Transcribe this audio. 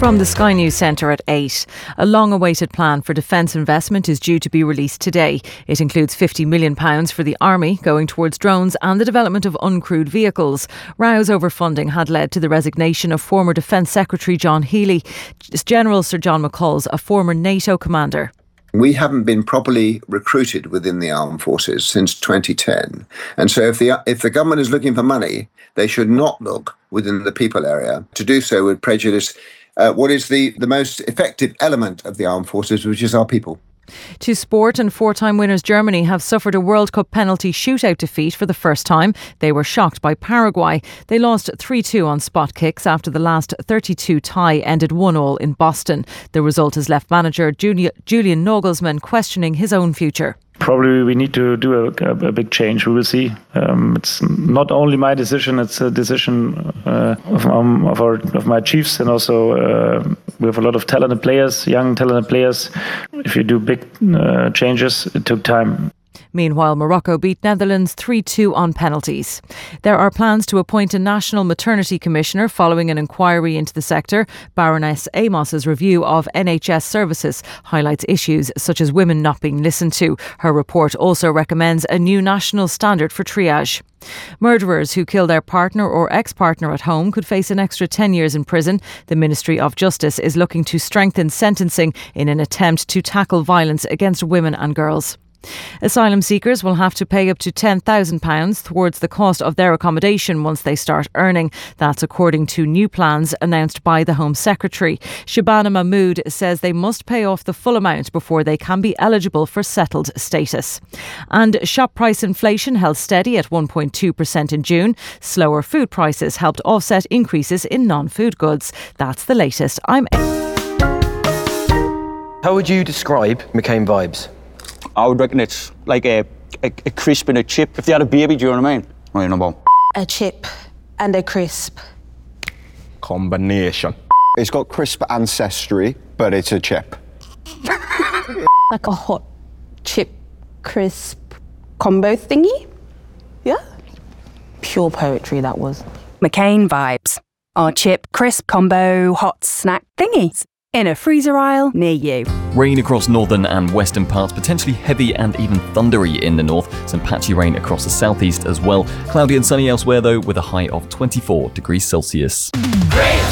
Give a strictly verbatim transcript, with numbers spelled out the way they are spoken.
From the Sky News Centre at eight. A long-awaited plan for defence investment is due to be released today. It includes fifty million pounds for the Army, going towards drones and the development of uncrewed vehicles. Rows over funding had led to the resignation of former Defence Secretary John Healey. General Sir John McCall's a former NATO commander. We haven't been properly recruited within the armed forces since twenty ten. And so if the if the government is looking for money, they should not look within the people area. To do so would prejudice uh, what is the, the most effective element of the armed forces, which is our people. To sport, and four-time winners Germany have suffered a World Cup penalty shootout defeat for the first time. They were shocked by Paraguay. They lost three two on spot kicks after the last thirty-two tie ended one all in Boston. The result has left manager Julian Nagelsmann questioning his own future. Probably we need to do a, a big change. We will see. Um, it's not only my decision; it's a decision uh, of, um, of our of my chiefs, and also uh, we have a lot of talented players, young talented players. If you do big uh, changes, it took time. Meanwhile, Morocco beat Netherlands three two on penalties. There are plans to appoint a national maternity commissioner following an inquiry into the sector. Baroness Amos's review of N H S services highlights issues such as women not being listened to. Her report also recommends a new national standard for triage. Murderers who kill their partner or ex-partner at home could face an extra ten years in prison. The Ministry of Justice is looking to strengthen sentencing in an attempt to tackle violence against women and girls. Asylum seekers will have to pay up to ten thousand pounds towards the cost of their accommodation once they start earning. That's according to new plans announced by the Home Secretary. Shabana Mahmood says they must pay off the full amount before they can be eligible for settled status. And shop price inflation held steady at one point two percent in June. Slower food prices helped offset increases in non-food goods. That's the latest. I'm... How would you describe McCain vibes? I would reckon it's like a, a, a crisp and a chip. If they had a baby, do you know what I mean? Right, no more. A chip and a crisp. Combination. It's got crisp ancestry, but it's a chip. Like a hot chip crisp combo thingy? Yeah? Pure poetry, that was. McCain vibes. Our chip crisp combo hot snack thingies. In a freezer aisle near you. Rain across northern and western parts, potentially heavy and even thundery in the north. Some patchy rain across the southeast as well. Cloudy and sunny elsewhere though, with a high of twenty-four degrees Celsius.